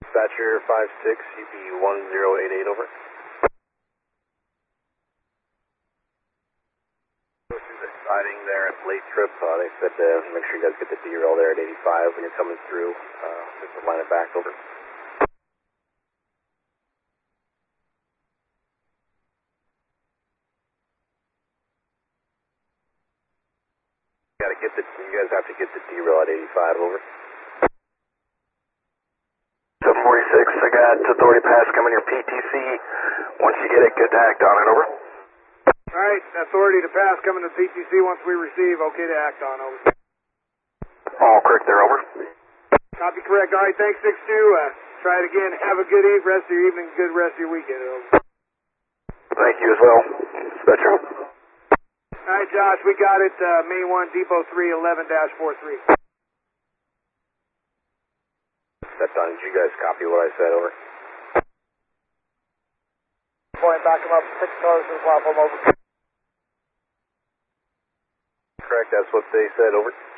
Dispatcher 5-6, UP 1088, over. Go through the siding there at Late Trip. They said to make sure you guys get the D-rail there at 85 when you're coming through. Just to line it back, over. You guys have to get the D-rail at 85, over. 746, I got authority pass coming your PTC. Once you get it, good to act on it, over. Alright, authority to pass coming to PTC once we receive, okay to act on, over. All correct there, over. Copy correct, alright, thanks 6-2. Try it again, have a good rest of your evening, good rest of your weekend, over. Thank you as well, Dispatcher. Alright, Josh, we got it, Main 1, Depot 3, 11-43. That's on. Did you guys copy what I said, over? Point, back him up, 6 cars to the platform, over. Correct, that's what they said, over.